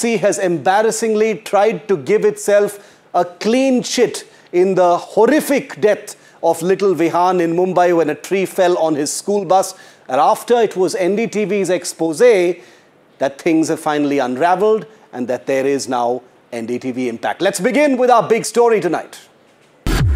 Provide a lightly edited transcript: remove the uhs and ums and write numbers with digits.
BBC has embarrassingly tried to give itself a clean chit in the horrific death of little Vihan in Mumbai when a tree fell on his school bus. And after it was NDTV's expose that things have finally unraveled and that there is now NDTV impact. Let's begin with our big story tonight.